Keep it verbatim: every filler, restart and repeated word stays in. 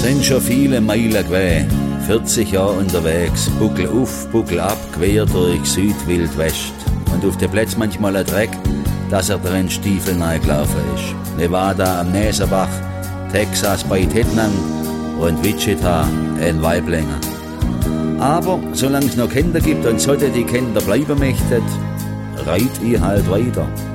Sind schon viele Meilen gewesen, vierzig Jahre unterwegs, Buckel auf, Buckel ab, quer durch Südwildwest. Und auf der Plätz manchmal ein Dreck, dass er drin Stiefel reingelaufen ist. Nevada am Näserbach, Texas bei Tettnang und Wichita in Waiblingen. Aber solange es noch Kinder gibt und sollte die Kinder bleiben möchten, reit ich halt weiter.